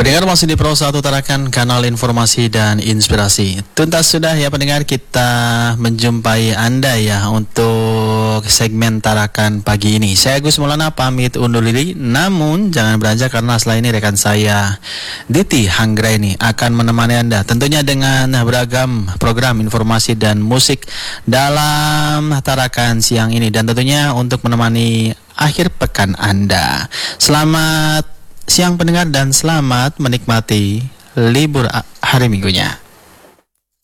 Pendengar masih di Pro 1 Tarakan, kanal informasi dan inspirasi. Tuntas sudah ya pendengar, kita menjumpai Anda ya untuk segmen Tarakan pagi ini. Saya Gus Maulana pamit undur diri, namun jangan beranjak karena setelah ini rekan saya Diti Hanggraini akan menemani Anda tentunya dengan beragam program informasi dan musik dalam Tarakan siang ini, dan tentunya untuk menemani akhir pekan Anda. Selamat siang pendengar dan selamat menikmati libur hari minggunya.